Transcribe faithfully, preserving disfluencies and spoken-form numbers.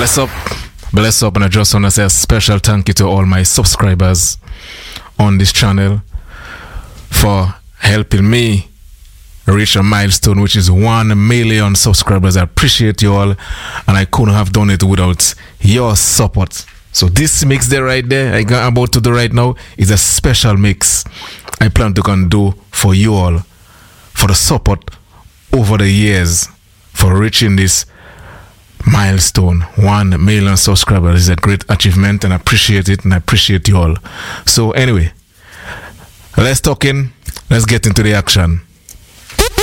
Bless up, bless up, and I just want to say a special thank you to all my subscribers on this channel for helping me reach a milestone, which is one million subscribers. I appreciate you all, and I couldn't have done it without your support. So this mix there right there, I got about to do right now, is a special mix I plan to can do for you all, for the support over the years, for reaching this milestone. One million subscribers is a great achievement, and I appreciate it, and I appreciate you all. So anyway, let's talk in, let's get into the action.